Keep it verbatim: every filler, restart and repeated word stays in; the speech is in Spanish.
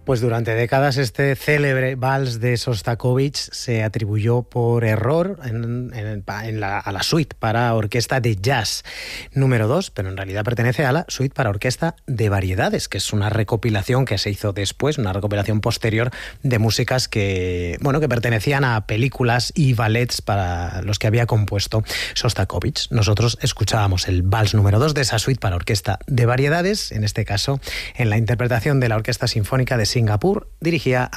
Pues durante décadas este célebre vals de Sostakovich se atribuyó por error en, en, en la, a la suite para orquesta de jazz número dos, pero en realidad pertenece a la suite para orquesta de variedades, que es una recopilación que se hizo después, una recopilación posterior de músicas que, bueno, que pertenecían a películas y ballets para los que había compuesto Sostakovich. Nosotros escuchábamos el vals número dos de esa suite para orquesta de variedades, en este caso en la interpretación de la Orquesta Sinfónica de Singapur, dirigida